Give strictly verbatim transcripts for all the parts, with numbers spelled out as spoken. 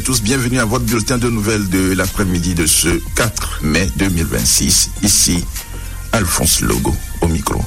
Tous, bienvenue à votre bulletin de nouvelles de l'après-midi de ce quatre mai deux mille vingt-six. Ici, Alphonse Logo au micro.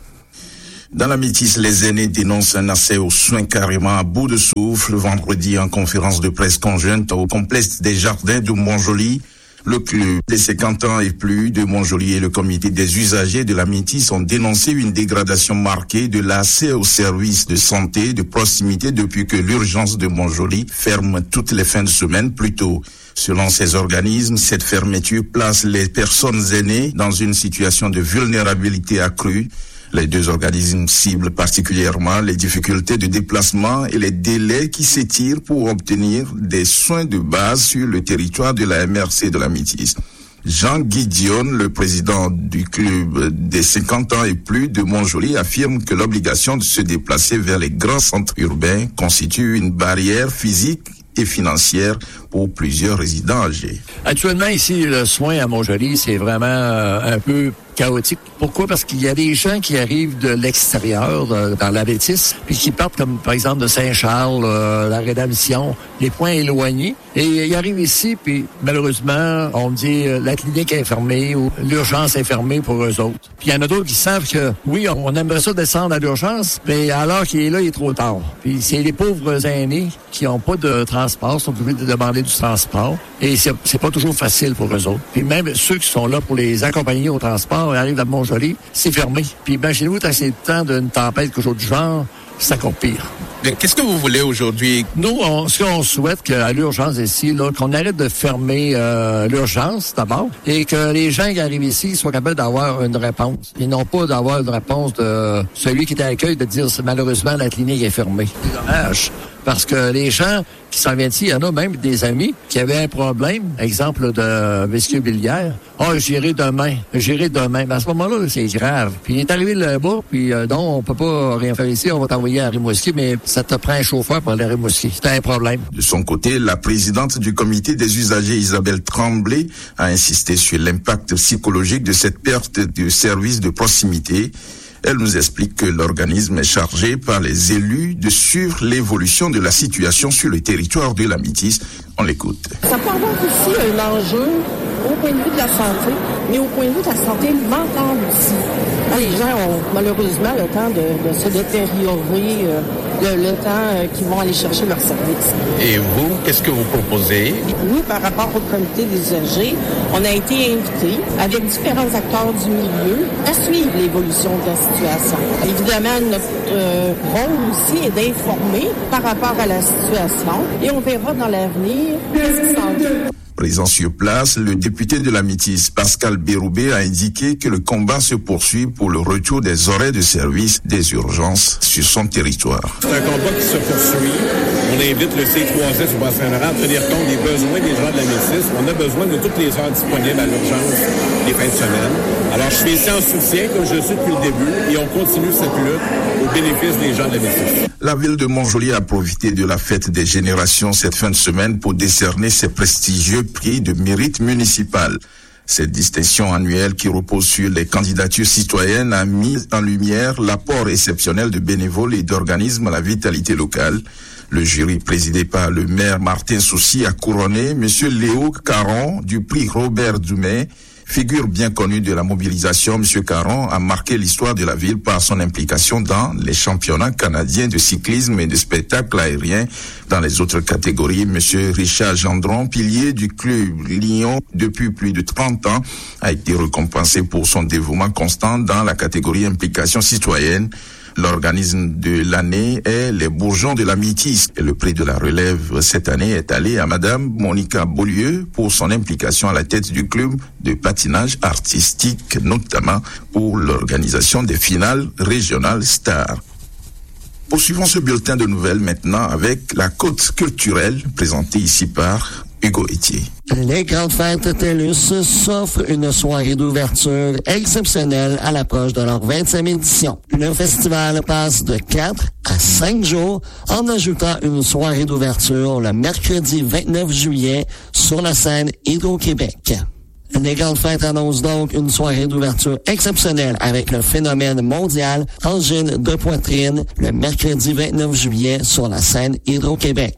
Dans la Métisse, les aînés dénoncent un accès aux soins carrément à bout de souffle. Vendredi, en conférence de presse conjointe au complexe des jardins de Montjoly, le club des cinquante ans et plus de Montjoly et le comité des usagers de la Métisse ont dénoncé une dégradation marquée de l'accès aux services de santé de proximité depuis que l'urgence de Montjoly ferme toutes les fins de semaine plus tôt. Selon ces organismes, cette fermeture place les personnes aînées dans une situation de vulnérabilité accrue. Les deux organismes ciblent particulièrement les difficultés de déplacement et les délais qui s'étirent pour obtenir des soins de base sur le territoire de la M R C de la Métisse. Jean Guidion, le président du club des cinquante ans et plus de Montjoly, affirme que l'obligation de se déplacer vers les grands centres urbains constitue une barrière physique et financière pour plusieurs résidents âgés. Actuellement, ici, le soin à Montjoly, c'est vraiment euh, un peu chaotique. Pourquoi? Parce qu'il y a des gens qui arrivent de l'extérieur, de, dans la Métisse, puis qui partent comme, par exemple, de Saint-Charles, euh, la Rédemption, les points éloignés. Et ils arrivent ici, puis malheureusement, on me dit euh, la clinique est fermée ou l'urgence est fermée pour eux autres. Puis il y en a d'autres qui savent que, oui, on aimerait ça descendre à l'urgence, mais alors qu'il est là, il est trop tard. Puis c'est les pauvres aînés qui n'ont pas de transport, sont obligés de demander du transport. Et c'est, c'est pas toujours facile pour eux autres. Puis même ceux qui sont là pour les accompagner au transport, ils arrivent à Montjoly, c'est fermé. Puis imaginez-vous, tant c'est le temps d'une tempête, quelque chose du genre, c'est encore pire. Qu'est-ce que vous voulez aujourd'hui? Nous, on, ce qu'on souhaite qu'à l'urgence ici, là, qu'on arrête de fermer euh, l'urgence d'abord et que les gens qui arrivent ici soient capables d'avoir une réponse. Et non pas d'avoir une réponse de celui qui est à l'accueil de dire malheureusement la clinique est fermée. C'est dommage. Parce que les gens qui s'en viennent ici, il y en a même des amis qui avaient un problème, exemple de vésicule biliaire. Ah, oh, j'irai demain, j'irai demain. Mais à ce moment-là, c'est grave. Puis il est arrivé là-bas, puis euh, non, on peut pas rien faire ici, on va t'envoyer à Rimouski, mais ça te prend un chauffeur pour aller à Rimouski. C'est un problème. De son côté, la présidente du comité des usagers, Isabelle Tremblay, a insisté sur l'impact psychologique de cette perte de services de proximité. Elle nous explique que l'organisme est chargé par les élus de suivre l'évolution de la situation sur le territoire de la Métisse. On l'écoute. Ça peut avoir aussi un enjeu au point de vue de la santé, mais au point de vue de la santé mentale aussi. Les gens ont malheureusement le temps de, de se détériorer, euh, le, le temps euh, qu'ils vont aller chercher leur service. Et vous, qu'est-ce que vous proposez? Nous, par rapport au comité des usagers, on a été invités avec différents acteurs du milieu à suivre l'évolution de la situation. Évidemment, notre euh, rôle aussi est d'informer par rapport à la situation et on verra dans l'avenir qu'est-ce qui s'en vient. Présent sur place, le député de la Métisse, Pascal Béroubé, a indiqué que le combat se poursuit pour le retour des horaires de service des urgences sur son territoire. C'est un combat qui se poursuit. On invite le C trois S au Bas-Saint-Laurent à tenir compte des besoins des gens de la Métisse. On a besoin de toutes les heures disponibles à l'urgence les fins de semaine. Alors, je suis ici en soutien, comme je suis depuis le début, et on continue cette lutte au bénéfice des gens de la Métisse. La ville de Montjoly a profité de la fête des générations cette fin de semaine pour décerner ses prestigieux prix de mérite municipal. Cette distinction annuelle qui repose sur les candidatures citoyennes a mis en lumière l'apport exceptionnel de bénévoles et d'organismes à la vitalité locale. Le jury présidé par le maire Martin Soucy a couronné M. Léo Caron du prix Robert Dumais. Figure bien connue de la mobilisation, M. Caron a marqué l'histoire de la ville par son implication dans les championnats canadiens de cyclisme et de spectacle aérien. Dans les autres catégories, M. Richard Gendron, pilier du club Lyon depuis plus de trente ans, a été récompensé pour son dévouement constant dans la catégorie implication citoyenne. L'organisme de l'année est les Bourgeons de la Métisse. Et le prix de la relève cette année est allé à Madame Monica Beaulieu pour son implication à la tête du club de patinage artistique, notamment pour l'organisation des finales régionales stars. Poursuivons ce bulletin de nouvelles maintenant avec la côte culturelle présentée ici par Hugo Etier. Les Grandes Fêtes TELUS s'offrent une soirée d'ouverture exceptionnelle à l'approche de leur vingtième édition. Le festival passe de quatre à cinq jours en ajoutant une soirée d'ouverture le mercredi vingt-neuf juillet sur la scène Hydro-Québec. Les Grandes Fêtes annoncent donc une soirée d'ouverture exceptionnelle avec le phénomène mondial angine de poitrine le mercredi vingt-neuf juillet sur la scène Hydro-Québec.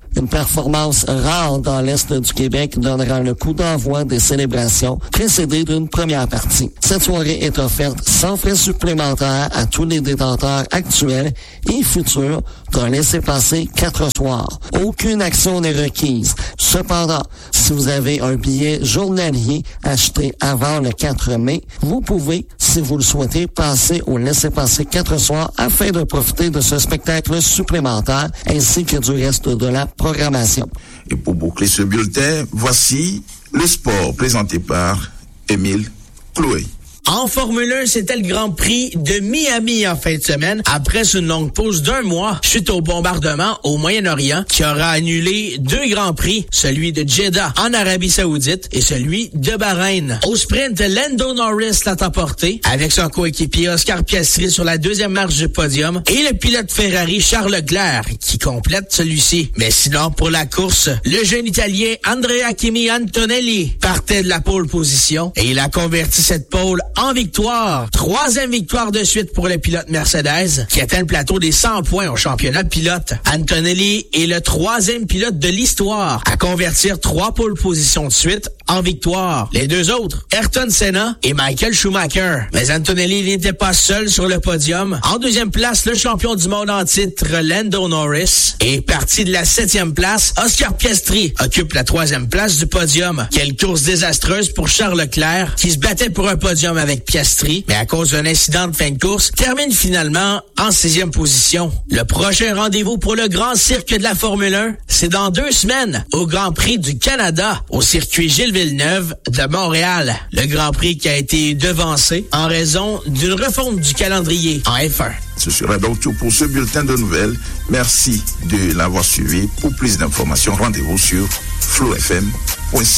Une performance rare dans l'Est du Québec donnera le coup d'envoi des célébrations, précédé d'une première partie. Cette soirée est offerte sans frais supplémentaires à tous les détenteurs actuels et futurs d'un laissez-passer quatre soirs. Aucune action n'est requise. Cependant, si vous avez un billet journalier acheté avant le quatre mai, vous pouvez, si vous le souhaitez, passer au laissez-passer quatre soirs afin de profiter de ce spectacle supplémentaire ainsi que du reste de la programmation. Et pour boucler ce bulletin, voici le sport présenté par Émile Chloé. En Formule un, c'était le Grand Prix de Miami en fin de semaine, après une longue pause d'un mois suite au bombardement au Moyen-Orient qui aura annulé deux Grands Prix, celui de Jeddah en Arabie Saoudite et celui de Bahreïn. Au sprint, Lando Norris l'a emporté avec son coéquipier Oscar Piastri sur la deuxième marche du podium et le pilote Ferrari Charles Leclerc qui complète celui-ci. Mais sinon, pour la course, le jeune Italien Andrea Kimi Antonelli partait de la pole position et il a converti cette pole en victoire. Troisième victoire de suite pour le pilote Mercedes qui atteint le plateau des cent points au championnat de pilote. Antonelli est le troisième pilote de l'histoire à convertir trois pole positions de suite en victoire. Les deux autres, Ayrton Senna et Michael Schumacher. Mais Antonelli n'était pas seul sur le podium. En deuxième place, le champion du monde en titre Lando Norris est parti de la septième place. Oscar Piastri occupe la troisième place du podium. Quelle course désastreuse pour Charles Leclerc qui se battait pour un podium avec Piastri, mais à cause d'un incident de fin de course, termine finalement en sixième position. Le prochain rendez-vous pour le grand cirque de la Formule un, c'est dans deux semaines au Grand Prix du Canada, au circuit Gilles Villeneuve de Montréal. Le Grand Prix qui a été devancé en raison d'une refonte du calendrier en F un. Ce sera donc tout pour ce bulletin de nouvelles. Merci de l'avoir suivi. Pour plus d'informations, rendez-vous sur flow f m point c a.